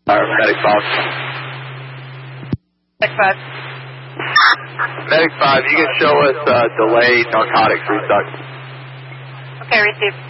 Medic 5. Medic 5. Medic 5, you can show us delayed narcotics restock. Okay, received.